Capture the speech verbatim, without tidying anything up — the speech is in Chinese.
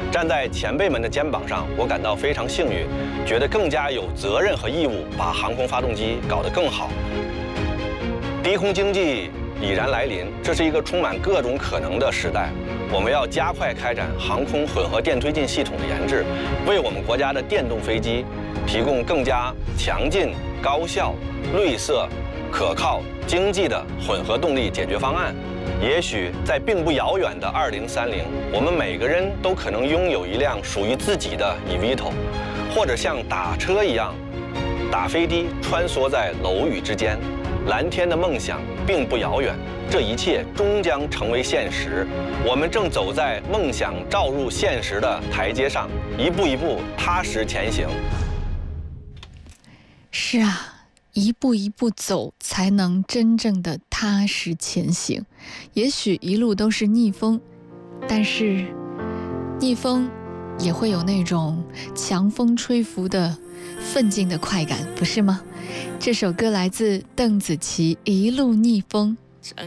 站在前辈们的肩膀上，我感到非常幸运，觉得更加有责任和义务把航空发动机搞得更好。低空经济已然来临，这是一个充满各种可能的时代。我们要加快开展航空混合电推进系统的研制，为我们国家的电动飞机提供更加强劲、高效、绿色、可靠、经济的混合动力解决方案。也许在并不遥远的二零三零，我们每个人都可能拥有一辆属于自己的 E V T O， 或者像打车一样，打飞的穿梭在楼宇之间。蓝天的梦想并不遥远，这一切终将成为现实。我们正走在梦想照入现实的台阶上，一步一步踏实前行。 是啊。一步一步走，才能真正的踏实前行。也许一路都是逆风，但是逆风也会有那种强风吹拂的奋进的快感，不是吗？这首歌来自邓紫棋《一路逆风》。